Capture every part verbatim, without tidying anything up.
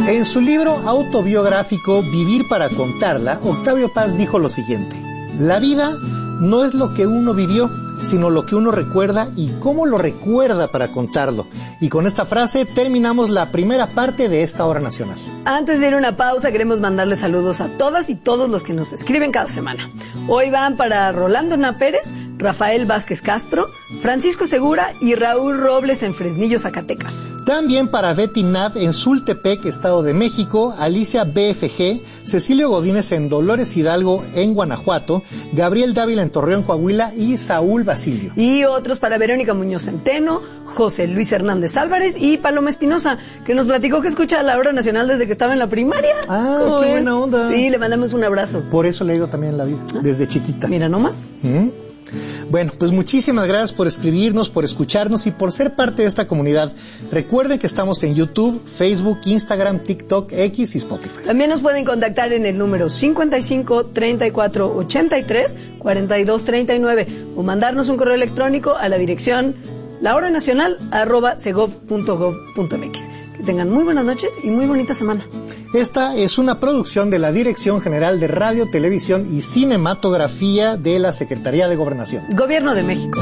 En su libro autobiográfico Vivir para contarla, Octavio Paz dijo lo siguiente: la vida no es lo que uno vivió, sino lo que uno recuerda y cómo lo recuerda para contarlo. Y con esta frase terminamos la primera parte de esta Hora Nacional. Antes de ir a una pausa, queremos mandarle saludos a todas y todos los que nos escriben cada semana. Hoy van para Rolando Hernán Pérez, Rafael Vázquez Castro, Francisco Segura y Raúl Robles en Fresnillo, Zacatecas. También para Betty Nav en Sultepec, Estado de México, Alicia B F G, Cecilio Godínez en Dolores Hidalgo en Guanajuato, Gabriel Dávila en Torreón, Coahuila y Saúl Basilio. Y otros para Verónica Muñoz Centeno, José Luis Hernández Álvarez y Paloma Espinosa, que nos platicó que escucha la Hora Nacional desde que estaba en la primaria. Ah, qué ves? buena onda. Sí, le mandamos un abrazo. Por eso le digo también la vida, ¿Ah? Desde chiquita. Mira nomás. ¿Mm? Bueno, pues muchísimas gracias por escribirnos, por escucharnos y por ser parte de esta comunidad. Recuerden que estamos en YouTube, Facebook, Instagram, TikTok, X y Spotify. También nos pueden contactar en el número cincuenta y cinco, treinta y cuatro, ochenta y tres, cuarenta y dos, treinta y nueve o mandarnos un correo electrónico a la dirección lahoranacional arroba segov punto gov punto mx. Que tengan muy buenas noches y muy bonita semana. Esta es una producción de la Dirección General de Radio, Televisión y Cinematografía de la Secretaría de Gobernación. Gobierno de México.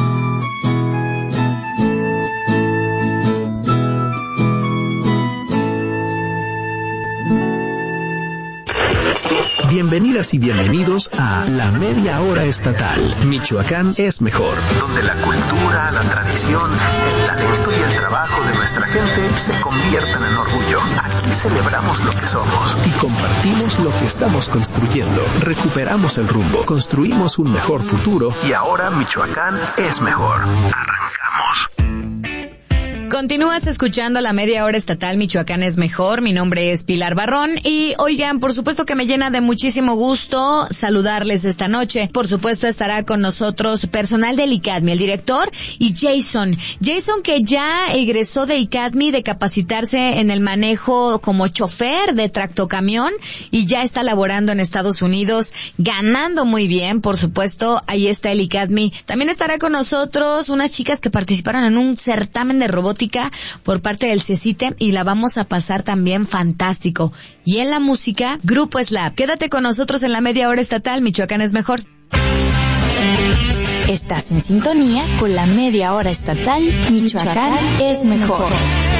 Bienvenidas y bienvenidos a La Media Hora Estatal. Michoacán es mejor. Donde la cultura, la tradición, el talento y el trabajo de nuestra gente se convierten en orgullo. Aquí celebramos lo que somos y compartimos lo que estamos construyendo. Recuperamos el rumbo, construimos un mejor futuro y ahora Michoacán es mejor. Arrancamos. Continúas escuchando La Media Hora Estatal, Michoacán es mejor. Mi nombre es Pilar Barrón y, oigan, por supuesto que me llena de muchísimo gusto saludarles esta noche. Por supuesto estará con nosotros personal del ICADMI, el director, y Jason. Jason, que ya egresó de ICADMI de capacitarse en el manejo como chofer de tractocamión y ya está laborando en Estados Unidos, ganando muy bien, por supuesto. Ahí está el ICADMI. También estará con nosotros unas chicas que participaron en un certamen de robótica por parte del CECITE y la vamos a pasar también fantástico. Y en la música, Grupo Slap. Quédate con nosotros en La Media Hora Estatal, Michoacán es mejor. Estás en sintonía con La Media Hora Estatal, Michoacán es mejor.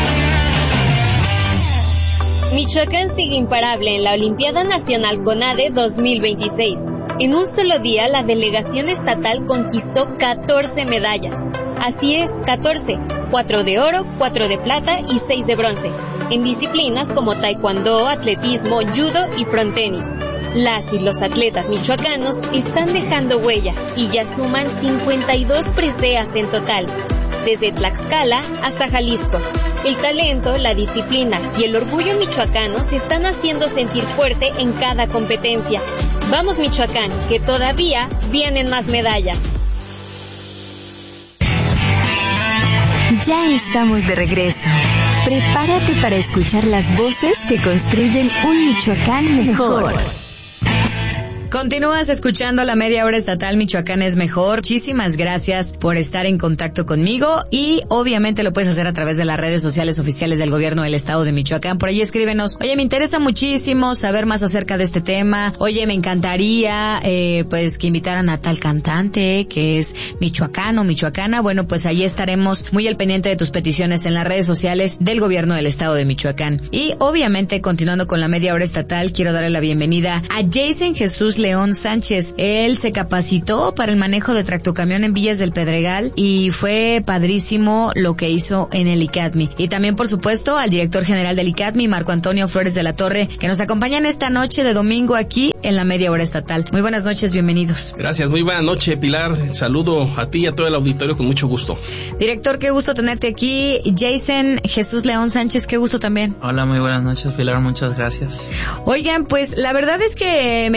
Michoacán sigue imparable en la Olimpiada Nacional CONADE dos mil veintiséis. En un solo día, la delegación estatal conquistó catorce medallas. Así es, catorce. cuatro de oro, cuatro de plata y seis de bronce. En disciplinas como taekwondo, atletismo, judo y frontenis. Las y los atletas michoacanos están dejando huella y ya suman cincuenta y dos preseas en total. Desde Tlaxcala hasta Jalisco. El talento, la disciplina y el orgullo michoacano se están haciendo sentir fuerte en cada competencia. Vamos Michoacán, que todavía vienen más medallas. Ya estamos de regreso. Prepárate para escuchar las voces que construyen un Michoacán mejor. Continúas escuchando La Media Hora Estatal, Michoacán es mejor. Muchísimas gracias por estar en contacto conmigo y obviamente lo puedes hacer a través de las redes sociales oficiales del gobierno del estado de Michoacán. Por ahí escríbenos: oye, me interesa muchísimo saber más acerca de este tema. Oye, me encantaría eh, pues que invitaran a tal cantante que es michoacano, michoacana. Bueno, pues ahí estaremos muy al pendiente de tus peticiones en las redes sociales del gobierno del estado de Michoacán. Y obviamente, continuando con La Media Hora Estatal, quiero darle la bienvenida a Jason Jesús León Sánchez. Él se capacitó para el manejo de tractocamión en Villas del Pedregal y fue padrísimo lo que hizo en el ICADMI. Y también, por supuesto, al director general del ICADMI, Marco Antonio Flores de la Torre, que nos acompañan esta noche de domingo aquí en La Media Hora Estatal. Muy buenas noches, bienvenidos. Gracias, muy buena noche, Pilar. Saludo a ti y a todo el auditorio con mucho gusto. Director, qué gusto tenerte aquí. Jason Jesús León Sánchez, qué gusto también. Hola, muy buenas noches, Pilar, muchas gracias. Oigan, pues la verdad es que me llena de mucho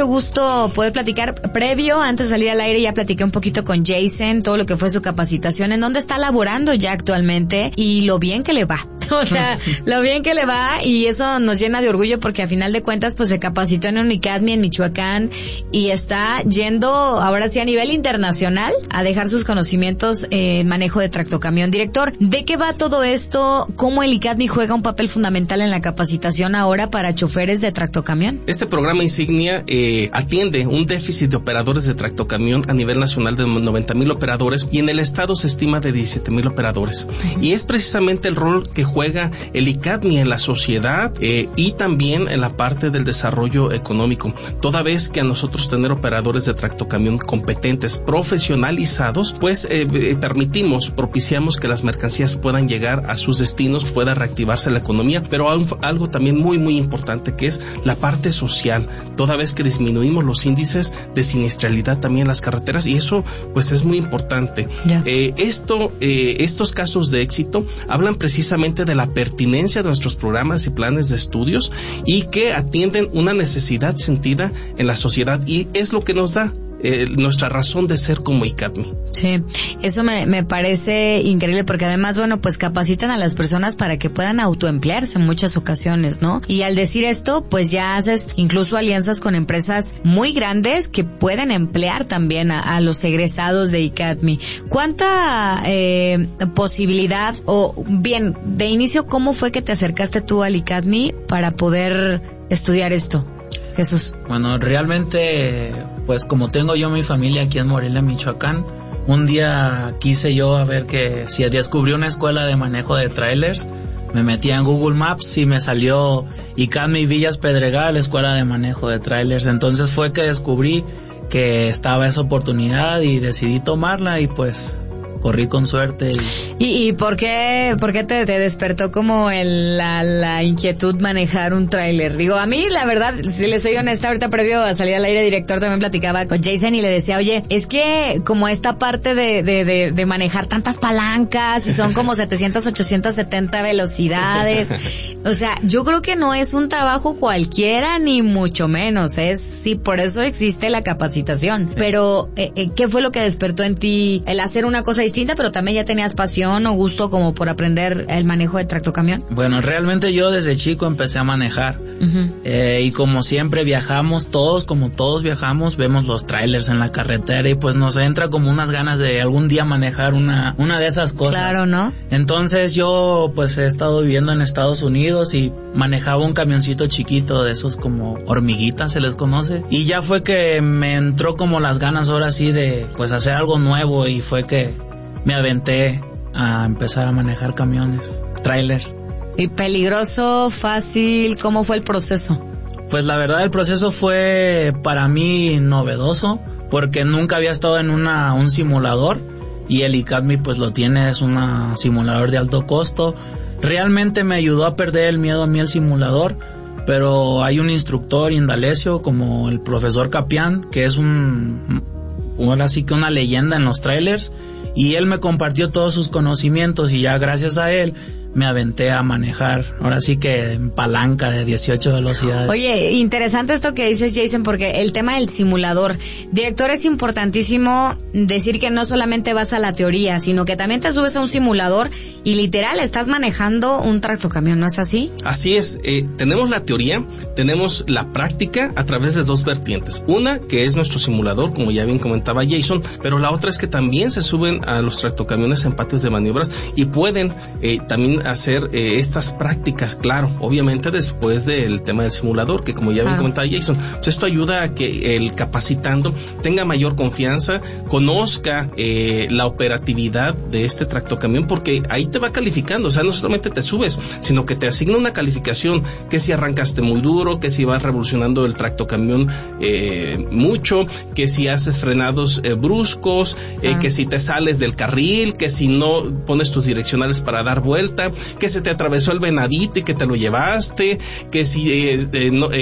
mucho gusto poder platicar. Previo, antes de salir al aire, ya platiqué un poquito con Jason, todo lo que fue su capacitación, en dónde está laborando ya actualmente y lo bien que le va. O sea, lo bien que le va, y eso nos llena de orgullo porque a final de cuentas pues se capacitó en Unicadmi en Michoacán y está yendo ahora sí a nivel internacional a dejar sus conocimientos en manejo de tractocamión. Director, ¿de qué va todo esto? ¿Cómo el Unicadmi juega un papel fundamental en la capacitación ahora para choferes de tractocamión? Este programa insignia eh, atiende un déficit de operadores de tractocamión a nivel nacional de noventa mil operadores y en el estado se estima de diecisiete mil operadores. Uh-huh. Y es precisamente el rol que juega el Unicadmi en la sociedad eh, y también en la parte del desarrollo económico. Toda vez que a nosotros tener operadores de tractocamión competentes, profesionalizados, pues eh, eh, permitimos, propiciamos que las mercancías puedan llegar a sus destinos, pueda reactivarse la economía, pero algo, algo también muy muy importante que es la parte social. Toda vez que disminuimos los índices de siniestralidad también en las carreteras, y eso pues es muy importante. Yeah. Eh, esto, eh, estos casos de éxito hablan precisamente de la pertinencia de nuestros programas y planes de estudios y que atienden una necesidad sentida en la sociedad, y es lo que nos da Eh, nuestra razón de ser como Unicadmi. Sí, eso me, me parece increíble porque además, bueno, pues capacitan a las personas para que puedan autoemplearse en muchas ocasiones, ¿no? Y al decir esto, pues ya haces incluso alianzas con empresas muy grandes que pueden emplear también a, a los egresados de Unicadmi. ¿Cuánta eh, posibilidad, o bien, de inicio, cómo fue que te acercaste tú al Unicadmi para poder estudiar esto, Jesús? Bueno, realmente, pues como tengo yo mi familia aquí en Morelia, Michoacán, un día quise yo a ver que si descubrí una escuela de manejo de trailers. Me metí en Google Maps y me salió Unicadmi Villas Pedregal, escuela de manejo de trailers. Entonces fue que descubrí que estaba esa oportunidad y decidí tomarla y pues corrí con suerte. Y, ¿Y, y por qué, por qué te, te despertó como el, la, la inquietud manejar un tráiler? Digo, a mí, la verdad, si les soy honesta, ahorita previo a salir al aire, director, también platicaba con Jason y le decía, oye, es que como esta parte de, de, de, de manejar tantas palancas y son como setecientas, ochocientas setenta velocidades, o sea, yo creo que no es un trabajo cualquiera, ni mucho menos, es, sí, por eso existe la capacitación. Pero, eh, ¿qué fue lo que despertó en ti el hacer una cosa distinta, pero también ya tenías pasión o gusto como por aprender el manejo de tractocamión? Bueno, realmente yo desde chico empecé a manejar. Uh-huh. eh, y como siempre viajamos, todos como todos viajamos, vemos los trailers en la carretera y pues nos entra como unas ganas de algún día manejar una, una de esas cosas. Claro, ¿no? Entonces yo pues he estado viviendo en Estados Unidos y manejaba un camioncito chiquito de esos como hormiguitas se les conoce, y ya fue que me entró como las ganas ahora sí de pues hacer algo nuevo, y fue que me aventé a empezar a manejar camiones, trailers. ¿Y peligroso, fácil? ¿Cómo fue el proceso? Pues la verdad el proceso fue para mí novedoso, porque nunca había estado en una un simulador, y el Unicadmi pues lo tiene, es un simulador de alto costo. Realmente me ayudó a perder el miedo a mí el simulador, pero hay un instructor indalecio como el profesor Capián, que es un, ahora sí que una leyenda en los trailers, y él me compartió todos sus conocimientos, y ya gracias a él me aventé a manejar, ahora sí que en palanca de dieciocho velocidades. Oye, interesante esto que dices, Jason, porque el tema del simulador, director, es importantísimo decir que no solamente vas a la teoría, sino que también te subes a un simulador y literal estás manejando un tractocamión, ¿no es así? Así es, eh, tenemos la teoría, tenemos la práctica a través de dos vertientes. Una, que es nuestro simulador, como ya bien comentaba Jason, pero la otra es que también se suben a los tractocamiones en patios de maniobras y pueden eh, también hacer eh, estas prácticas, claro, obviamente después del tema del simulador, que como ya bien comentaba Jason, pues esto ayuda a que el capacitando tenga mayor confianza, conozca eh, la operatividad de este tractocamión, porque ahí te va calificando, o sea, no solamente te subes, sino que te asigna una calificación, que si arrancaste muy duro, que si vas revolucionando el tractocamión eh, mucho, que si haces frenados eh, bruscos, eh, ah. que si te sales del carril, que si no pones tus direccionales para dar vuelta, que se te atravesó el venadito y que te lo llevaste, que si eh, eh, no, eh,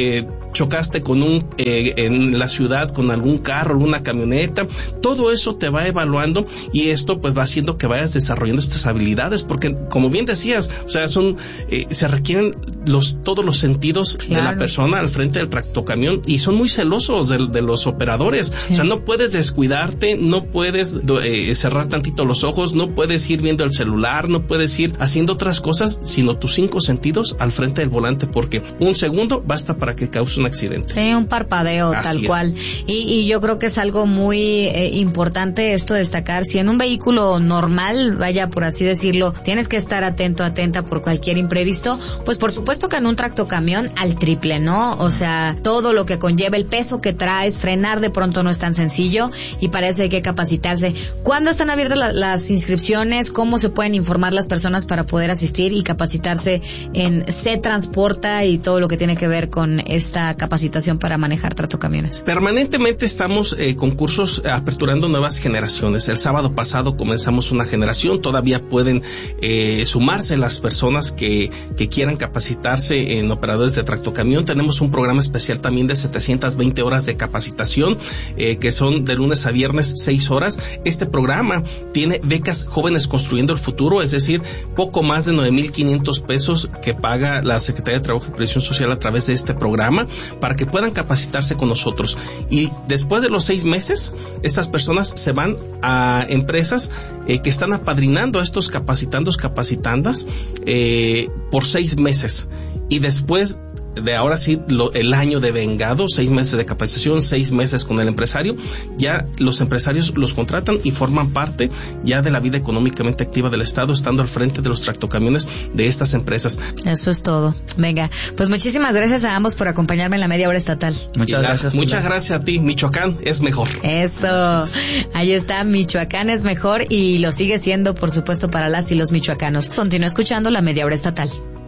chocaste con un, eh, en la ciudad con algún carro, alguna camioneta, todo eso te va evaluando y esto pues va haciendo que vayas desarrollando estas habilidades, porque como bien decías, o sea, son, eh, se requieren los, todos los sentidos claro. de la persona al frente del tractocamión y son muy celosos de, de los operadores, sí. o sea, no puedes descuidarte, no puedes eh, cerrar tantito los ojos, no puedes ir viendo el celular, no puedes ir haciendo otras cosas, sino tus cinco sentidos al frente del volante, porque un segundo basta para que cause un accidente. Sí, un parpadeo, Así tal es. cual. Y, y yo creo que es algo muy eh, importante esto destacar. Si en un vehículo normal, vaya por así decirlo, tienes que estar atento, atenta por cualquier imprevisto, pues por supuesto que en un tractocamión al triple, ¿no? O sea, todo lo que conlleva, el peso que traes, frenar de pronto no es tan sencillo y para eso hay que capacitarse. ¿Cuándo están abiertas la, las inscripciones? ¿Cómo se pueden informar las personas para poder asistir y capacitarse en Se Transporta y todo lo que tiene que ver con esta capacitación para manejar tractocamiones? Permanentemente estamos eh, con cursos aperturando nuevas generaciones. El sábado pasado comenzamos una generación, todavía pueden eh, sumarse las personas que, que quieran capacitarse en operadores de tractocamión. Tenemos un programa especial también de setecientas veinte horas de capacitación, eh, que son de lunes a viernes seis horas. Este programa tiene becas Jóvenes Construyendo el Futuro, es decir, poco más de nueve mil quinientos pesos que paga la Secretaría de Trabajo y Previsión Social a través de este programa para que puedan capacitarse con nosotros. Y después de los seis meses, estas personas se van a empresas eh, que están apadrinando a estos capacitandos, capacitandas eh, por seis meses. Y después de ahora sí, lo, el año de vengado, seis meses de capacitación, seis meses con el empresario, ya los empresarios los contratan y forman parte ya de la vida económicamente activa del Estado, estando al frente de los tractocamiones de estas empresas. Eso es todo. Venga, pues muchísimas gracias a ambos por acompañarme en la media hora estatal. Muchas gracias. Muchas gracias a ti. Michoacán es mejor. Eso. Gracias. Ahí está, Michoacán es mejor y lo sigue siendo, por supuesto, para las y los michoacanos. Continúa escuchando la media hora estatal.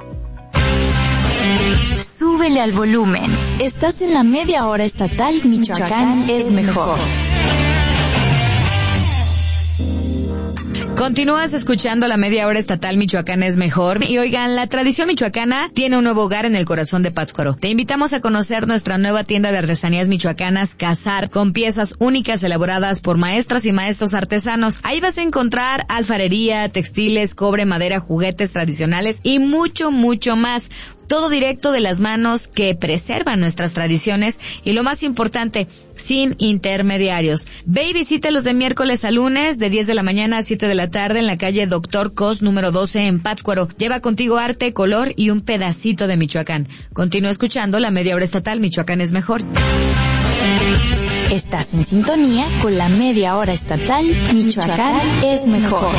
Súbele al volumen. Estás en la media hora estatal Michoacán, Michoacán es mejor. Continúas escuchando la media hora estatal Michoacán es mejor. Y oigan, la tradición michoacana tiene un nuevo hogar en el corazón de Pátzcuaro. Te invitamos a conocer nuestra nueva tienda de artesanías michoacanas Cazar, con piezas únicas elaboradas por maestras y maestros artesanos. Ahí vas a encontrar alfarería, textiles, cobre, madera, juguetes tradicionales y mucho, mucho más. Todo directo de las manos que preservan nuestras tradiciones y lo más importante, sin intermediarios. Ve y visítalos de miércoles a lunes de diez de la mañana a siete de la tarde en la calle Doctor Cos número doce en Pátzcuaro. Lleva contigo arte, color y un pedacito de Michoacán. Continúa escuchando la media hora estatal Michoacán es mejor. Estás en sintonía con la media hora estatal Michoacán es mejor.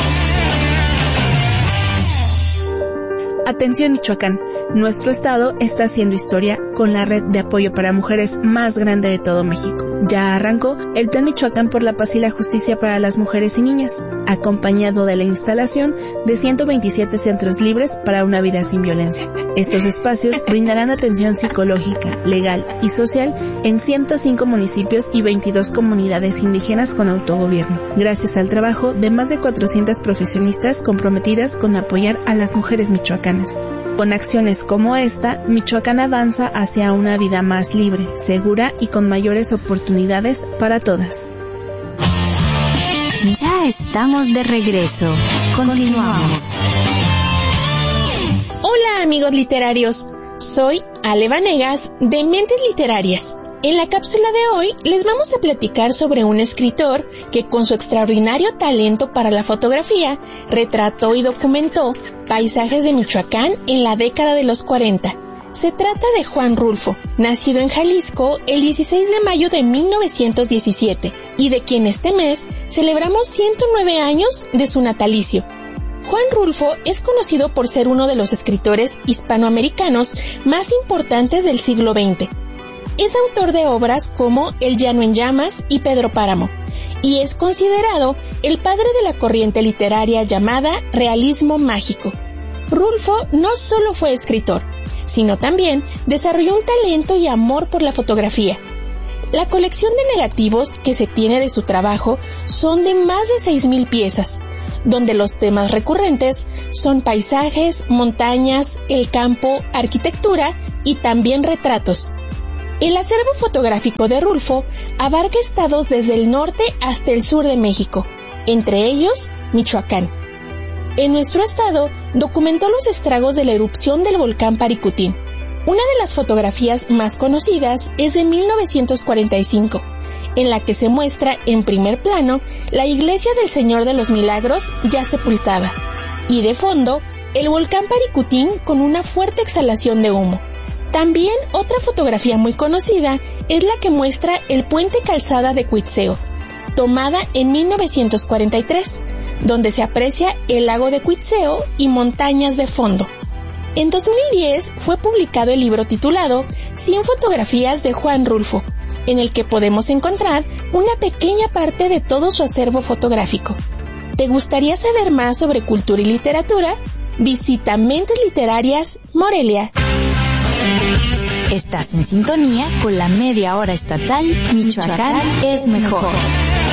Atención Michoacán, nuestro estado está haciendo historia con la red de apoyo para mujeres más grande de todo México. Ya arrancó el Plan Michoacán por la Paz y la Justicia para las Mujeres y Niñas, acompañado de la instalación de ciento veintisiete centros libres para una vida sin violencia. Estos espacios brindarán atención psicológica, legal y social en ciento cinco municipios y veintidós comunidades indígenas con autogobierno, gracias al trabajo de más de cuatrocientas profesionistas comprometidas con apoyar a las mujeres michoacanas. Con acciones como esta, Michoacán avanza hacia una vida más libre, segura y con mayores oportunidades para todas. Ya estamos de regreso. Continuamos. Hola amigos literarios, soy Ale Vanegas de Mentes Literarias. En la cápsula de hoy les vamos a platicar sobre un escritor que con su extraordinario talento para la fotografía retrató y documentó paisajes de Michoacán en la década de los cuarenta. Se trata de Juan Rulfo, nacido en Jalisco el dieciséis de mayo de mil novecientos diecisiete y de quien este mes celebramos ciento nueve años de su natalicio. Juan Rulfo es conocido por ser uno de los escritores hispanoamericanos más importantes del siglo veinte. Es autor de obras como El Llano en Llamas y Pedro Páramo, y es considerado el padre de la corriente literaria llamada realismo mágico. Rulfo no solo fue escritor, sino también desarrolló un talento y amor por la fotografía. La colección de negativos que se tiene de su trabajo son de más de seis mil piezas, donde los temas recurrentes son paisajes, montañas, el campo, arquitectura y también retratos. El acervo fotográfico de Rulfo abarca estados desde el norte hasta el sur de México, entre ellos Michoacán. En nuestro estado documentó los estragos de la erupción del volcán Paricutín. Una de las fotografías más conocidas es de mil novecientos cuarenta y cinco, en la que se muestra en primer plano la iglesia del Señor de los Milagros ya sepultada, y de fondo el volcán Paricutín con una fuerte exhalación de humo. También otra fotografía muy conocida es la que muestra el puente Calzada de Cuitzeo, tomada en mil novecientos cuarenta y tres, donde se aprecia el lago de Cuitzeo y montañas de fondo. En dos mil diez fue publicado el libro titulado cien fotografías de Juan Rulfo, en el que podemos encontrar una pequeña parte de todo su acervo fotográfico. ¿Te gustaría saber más sobre cultura y literatura? Visita Mentes Literarias Morelia. Estás en sintonía con la media hora estatal Michoacán es mejor.